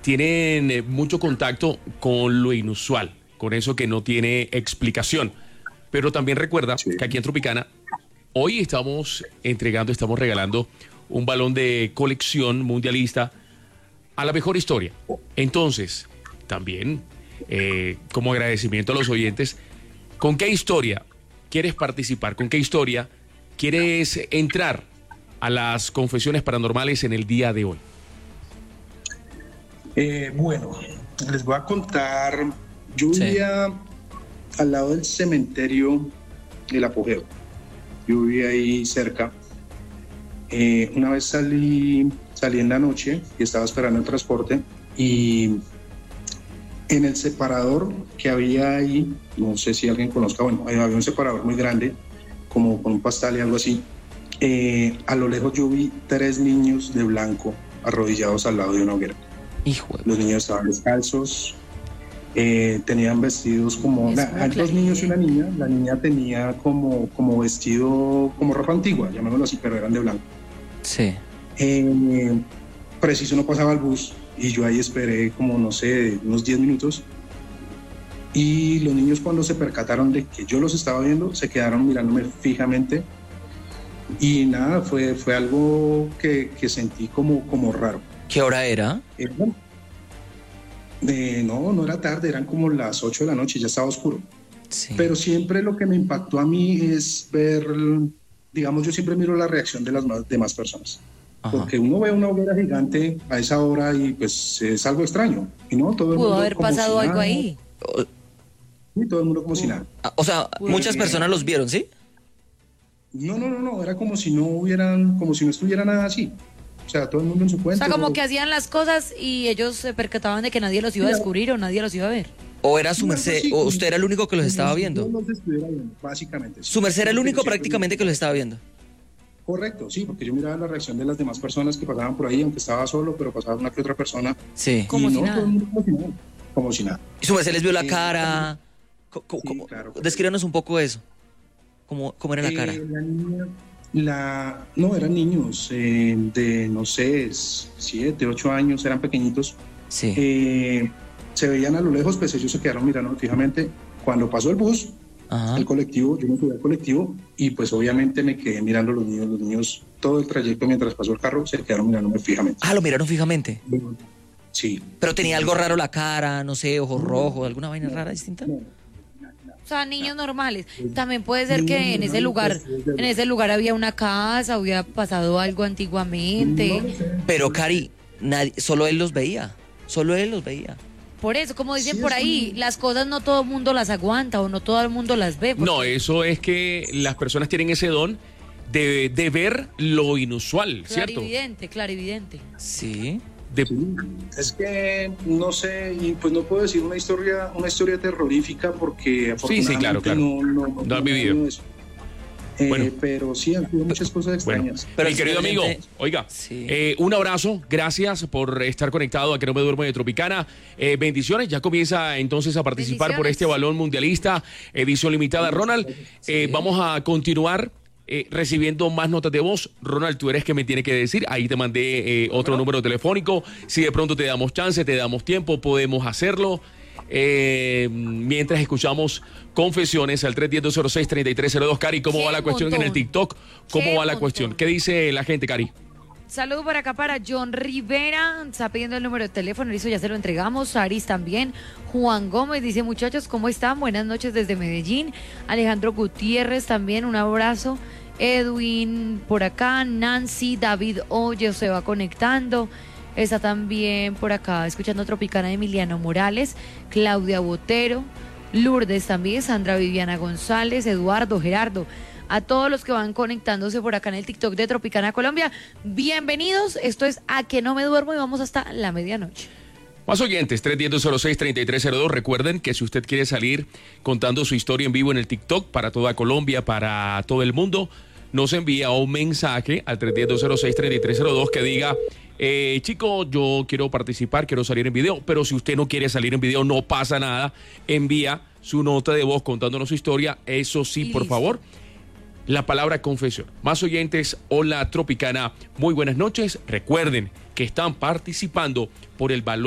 tienen mucho contacto con lo inusual, con eso que no tiene explicación. Pero también recuerda que aquí en Tropicana, hoy estamos regalando un balón de colección mundialista a la mejor historia. Entonces, también, como agradecimiento a los oyentes, ¿con qué historia quieres participar? ¿Con qué historia quieres entrar a las confesiones paranormales en el día de hoy? Bueno, les voy a contar. Yo vivía al lado del cementerio del Apogeo. Yo vivía ahí cerca. Una vez salí en la noche y estaba esperando el transporte, y en el separador que había ahí, no sé si alguien conozca, bueno, había un separador muy grande, como con un pastel y algo así. A lo lejos yo vi 3 niños de blanco arrodillados al lado de una hoguera. Hijo de... Los niños estaban descalzos, tenían vestidos como... Hay 2 niños y una niña. La niña tenía como vestido, como ropa antigua, llamémoslo así, pero eran de blanco. Sí. Preciso no pasaba el bus y yo ahí esperé como, no sé, unos 10 minutos. Y los niños, cuando se percataron de que yo los estaba viendo, se quedaron mirándome fijamente. Y nada, fue algo que sentí como raro. ¿Qué hora era? No era tarde, eran como las 8 de la noche, ya estaba oscuro. Sí. Pero siempre lo que me impactó a mí es ver, digamos, yo siempre miro la reacción de las demás personas. Ajá. Porque uno ve una hoguera gigante a esa hora y pues es algo extraño. Y no, todo el mundo pudo haber como pasado si algo nada. ahí. Y todo el mundo como si nada. O sea, muchas personas los vieron, ¿sí? No, era como si no estuviera nada así. O sea, todo el mundo en su cuenta. O sea, como que hacían las cosas y ellos se percataban de que nadie los iba a descubrir o nadie los iba a ver. ¿O era su merced, o usted era el único que los estaba viendo? No los estuviera viendo, básicamente. Su merced era el único prácticamente que los estaba viendo. Correcto, sí, porque yo miraba la reacción de las demás personas que pasaban por ahí, aunque estaba solo, pero pasaba una que otra persona. Sí. Como si nada. Todo el mundo como si nada. ¿Y su merced les vio la cara? Sí, claro. Descríbanos un poco eso. ¿Cómo era la cara? No, eran niños de, no sé, 7, 8 años, eran pequeñitos. Sí. Se veían a lo lejos, pues ellos se quedaron mirando fijamente. Cuando pasó el bus, el colectivo, yo me subí al colectivo y pues obviamente me quedé mirando a los niños todo el trayecto mientras pasó el carro, se quedaron mirándome fijamente. Ah, ¿lo miraron fijamente? Sí. ¿Pero tenía algo raro la cara, no sé, ojos rojos, alguna vaina rara distinta? O sea, niños normales. También puede ser que en ese lugar había una casa, había pasado algo antiguamente. Pero Cari, solo él los veía. Por eso, como dicen por ahí, las cosas no todo el mundo las aguanta o no todo el mundo las ve. No, eso es que las personas tienen ese don de ver lo inusual, ¿cierto? Clarividente. Sí. Es que no sé, y pues no puedo decir una historia terrorífica porque afortunadamente claro. No has vivido. Bueno. Pero sí han sido muchas cosas extrañas. Bueno, pero mi querido amigo, oiga, un abrazo, gracias por estar conectado a Que No Me Duermo de Tropicana. Bendiciones, ya comienza entonces a participar por este balón mundialista, edición limitada. Ronald, vamos a continuar recibiendo más notas de voz. Ronald, tú eres que me tiene que decir, ahí te mandé otro número telefónico, si de pronto te damos chance, te damos tiempo, podemos hacerlo. Mientras escuchamos confesiones al 310-206-3302. Cari, ¿cómo va la cuestión en el TikTok? ¿Cómo va la cuestión? ¿Qué dice la gente, Cari? Saludos por acá para John Rivera, está pidiendo el número de teléfono, eso ya se lo entregamos. Saris también. Juan Gómez dice: muchachos, ¿cómo están? Buenas noches desde Medellín. Alejandro Gutiérrez también, un abrazo. Edwin por acá, Nancy, David Hoyo se va conectando. Está también por acá escuchando Tropicana, Emiliano Morales, Claudia Botero, Lourdes también, Sandra Viviana González, Eduardo, Gerardo. A todos los que van conectándose por acá en el TikTok de Tropicana Colombia, bienvenidos. Esto es A Que No Me Duermo y vamos hasta la medianoche. Más oyentes, 310-206-3302. Recuerden que si usted quiere salir contando su historia en vivo en el TikTok para toda Colombia, para todo el mundo, nos envía un mensaje al 310-206-3302 que diga: chico, yo quiero participar, quiero salir en video. Pero si usted no quiere salir en video, no pasa nada. Envía su nota de voz contándonos su historia. Eso sí, por favor, la palabra confesión. Más oyentes, hola Tropicana, muy buenas noches. Recuerden que están participando por el valor